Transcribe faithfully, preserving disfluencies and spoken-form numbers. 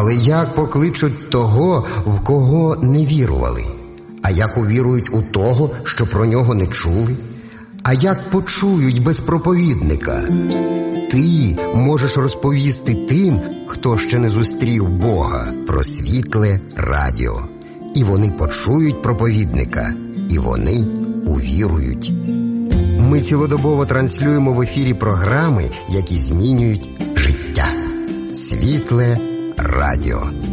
Але як покличуть того, в кого не вірували? А як увірують у того, що про нього не чули? А як почують без проповідника? Ти можеш розповісти тим, хто ще не зустрів Бога, про світле радіо. І вони почують проповідника, і вони увірують. Ми цілодобово транслюємо в ефірі програми, які змінюють життя. Світле радіо.